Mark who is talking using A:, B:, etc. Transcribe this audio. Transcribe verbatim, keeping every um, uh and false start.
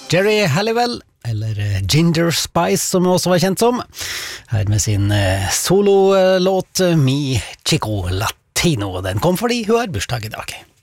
A: Jerry Halliwell, eller Ginger Spice som hun også var kjent som, her med sin sololåt Mi Chico Latino, og den kom fordi hun har bursdag i dag.